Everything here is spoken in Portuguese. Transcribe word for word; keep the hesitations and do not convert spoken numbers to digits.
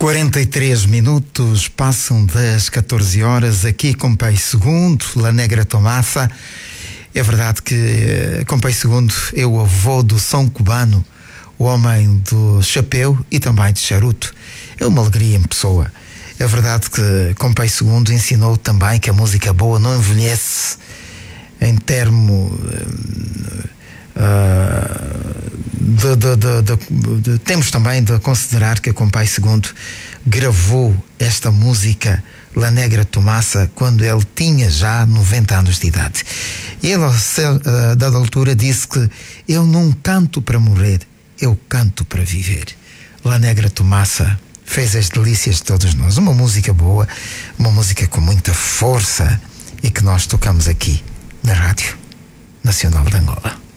quarenta e três minutos passam das catorze horas aqui com Pai Segundo, La Negra Tomasa. É verdade que com Pai Segundo é o avô do som cubano, o homem do chapéu e também de charuto. É uma alegria em pessoa. É verdade que com Pai Segundo ensinou também que a música boa não envelhece em termo uh, de, de, de, de, de, temos também de considerar que com Pai Segundo gravou esta música La Negra Tomasa quando ele tinha já noventa anos de idade. Ele, a dada altura, disse que eu não canto para morrer, eu canto para viver. La Negra Tomasa fez as delícias de todos nós. Uma música boa, uma música com muita força e que nós tocamos aqui na Rádio Nacional de Angola.